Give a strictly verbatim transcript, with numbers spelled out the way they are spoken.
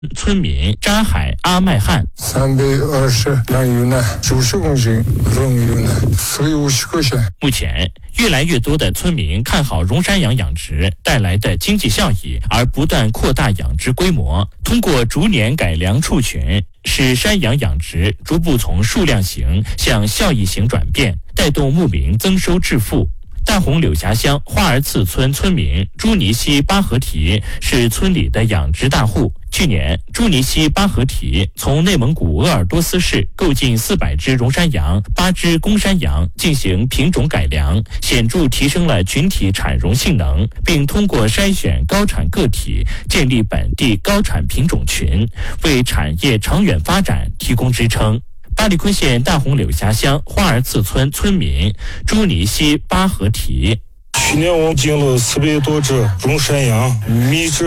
村民扎海阿麦汉。 三百二十两有呢，九十公斤肉有呢，所以五十块钱。 目前，越来越多的村民看好绒山羊养殖带来的经济效益，而不断扩大养殖规模。通过逐年改良畜群，使山羊养殖逐步从数量型向效益型转变，带动牧民增收致富。大红柳峡乡花儿次村村民朱尼西巴合提是村里的养殖大户。去年，朱尼西巴合提从内蒙古鄂尔多斯市购进四百只绒山羊、八只公山羊进行品种改良，显著提升了群体产绒性能，并通过筛选高产个体，建立本地高产品种群，为产业长远发展提供支撑。巴里坤县大红柳峡乡花儿次村村民朱尼西巴合提。 去年我进了四百多只绒山羊，每只